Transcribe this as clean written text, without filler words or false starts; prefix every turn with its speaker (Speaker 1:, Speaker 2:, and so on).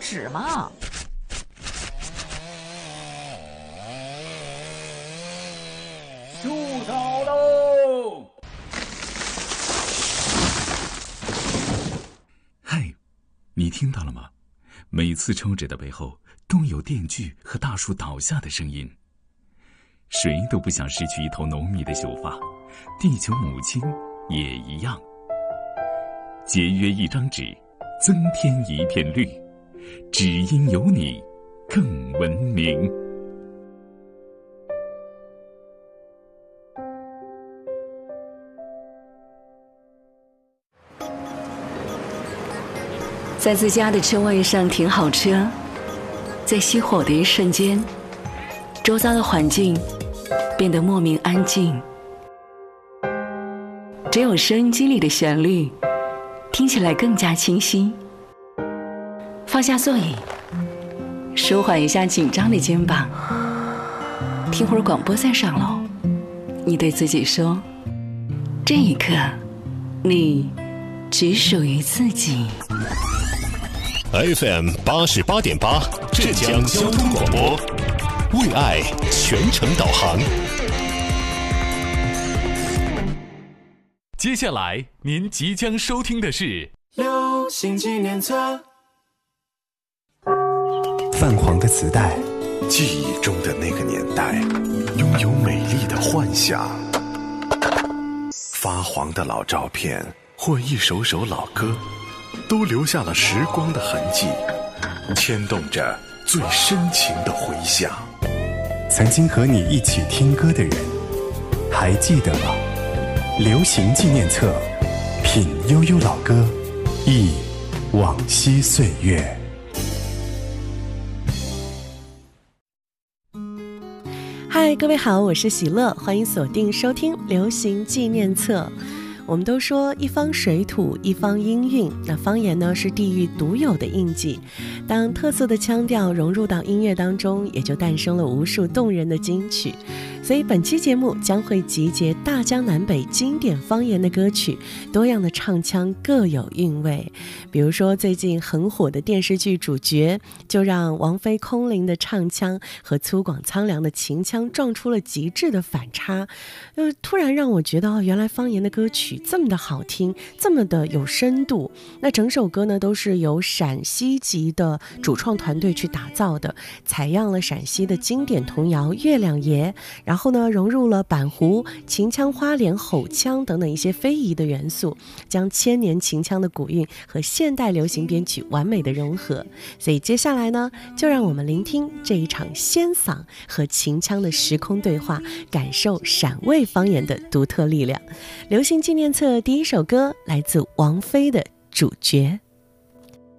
Speaker 1: 止嘛！
Speaker 2: 住手喽！
Speaker 3: 嗨，你听到了吗？每次抽纸的背后都有电锯和大树倒下的声音。谁都不想失去一头浓密的秀发，地球母亲也一样。节约一张纸，增添一片绿，只因有你更文明。
Speaker 4: 在自家的车位上停好车，在熄火的一瞬间，周遭的环境变得莫名安静，只有收音机里的旋律听起来更加清晰。放下座椅，舒缓一下紧张的肩膀，听会儿广播再上楼。你对自己说，这一刻你只属于自己。
Speaker 5: FM 88.8浙江交通广播，为爱全程导航。接下来您即将收听的是
Speaker 6: 流行纪念册。
Speaker 7: 泛黄的磁带，记忆中的那个年代，拥有美丽的幻想。发黄的老照片或一首首老歌，都留下了时光的痕迹，牵动着最深情的回响。曾经和你一起听歌的人，还记得吗？流行纪念册，品悠悠老歌，忆往昔岁月。
Speaker 8: 嗨，各位好，我是喜乐，欢迎锁定收听流行纪念册。我们都说一方水土一方音韵，那方言呢是地域独有的印记，当特色的腔调融入到音乐当中，也就诞生了无数动人的金曲。所以本期节目将会集结大江南北经典方言的歌曲，多样的唱腔各有韵味。比如说最近很火的电视剧《主角》，就让王菲空灵的唱腔和粗犷苍凉的秦腔撞出了极致的反差，突然让我觉得原来方言的歌曲这么的好听，这么的有深度。那整首歌呢都是由陕西籍的主创团队去打造的，采样了陕西的经典童谣《月亮爷》，然后呢融入了板胡、秦腔、花脸、吼腔等等一些非遗的元素，将千年秦腔的古韵和现代流行编曲完美的融合。所以接下来呢，就让我们聆听这一场仙嗓和秦腔的时空对话，感受陕味方言的独特力量。流行纪念册第一首歌来自王菲的《主角》。